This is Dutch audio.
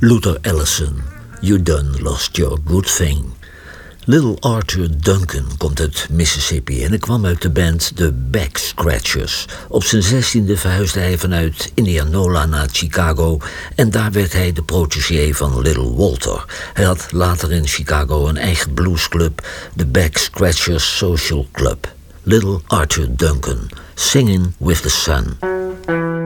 Luther Allison, You Done Lost Your Good Thing. Little Arthur Duncan komt uit Mississippi en hij kwam uit de band The Back Scratchers. Op zijn 16e verhuisde hij vanuit Indianola naar Chicago en daar werd hij de protégé van Little Walter. Hij had later in Chicago een eigen bluesclub, The Back Scratchers Social Club. Little Arthur Duncan, Singing with the Sun.